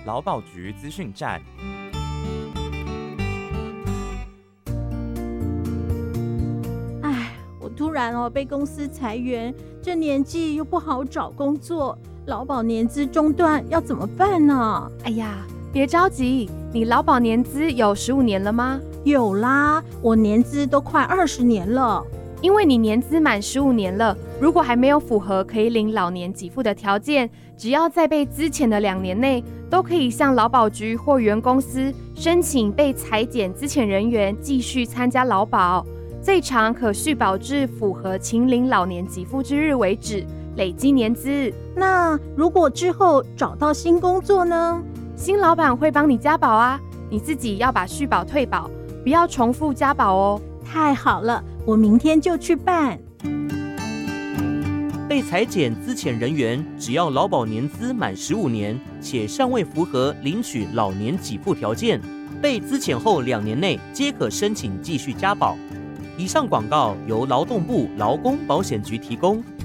劳保局资讯站。 我突然被公司裁员，这年纪又不好找工作，劳保年资中断要怎么办呢？ 哎呀，别着急，你劳保年资有15年了吗？ 有啦，我年资都快20年了。 因为你年资满15年了，如果还没有符合可以领老年给付的条件，只要在被资遣的2年内，都可以向劳保局或原公司申请被裁减资遣人员继续参加劳保，最长可续保至符合请领老年给付之日为止，累积年资。 那如果之后找到新工作呢？ 新老板会帮你加保啊，你自己要把续保退保，不要重复加保哦。 太好了，我明天就去办。 被裁减资遣人员，只要劳保年资满15年，且尚未符合领取老年给付条件，被资遣后2年内皆可申请继续加保。以上广告由劳动部劳工保险局提供。